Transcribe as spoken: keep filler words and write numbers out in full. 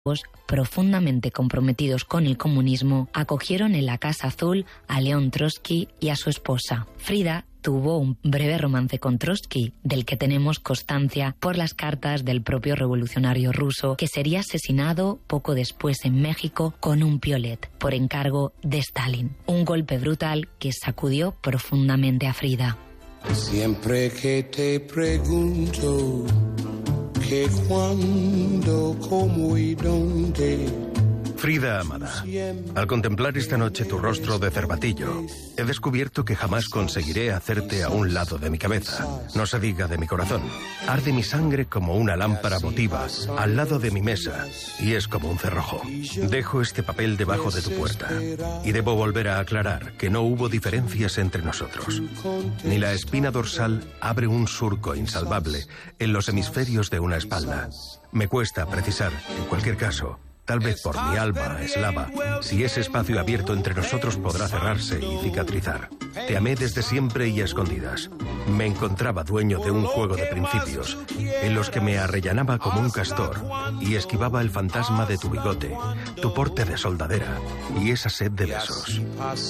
profundamente comprometidos con el comunismo, acogieron en la Casa Azul a León Trotsky y a su esposa. Frida tuvo un breve romance con Trotsky, del que tenemos constancia por las cartas del propio revolucionario ruso, que sería asesinado poco después en México con un piolet, por encargo de Stalin. Un golpe brutal que sacudió profundamente a Frida. Siempre que te pregunto que cuándo, cómo y dónde. Frida amada, al contemplar esta noche tu rostro de cervatillo, he descubierto que jamás conseguiré hacerte a un lado de mi cabeza, no se diga de mi corazón. Arde mi sangre como una lámpara votiva al lado de mi mesa y es como un cerrojo. Dejo este papel debajo de tu puerta y debo volver a aclarar que no hubo diferencias entre nosotros. Ni la espina dorsal abre un surco insalvable en los hemisferios de una espalda. Me cuesta precisar, en cualquier caso, tal vez por mi alma eslava, si ese espacio abierto entre nosotros podrá cerrarse y cicatrizar. Te amé desde siempre y a escondidas. Me encontraba dueño de un juego de principios, en los que me arrellanaba como un castor y esquivaba el fantasma de tu bigote, tu porte de soldadera y esa sed de besos.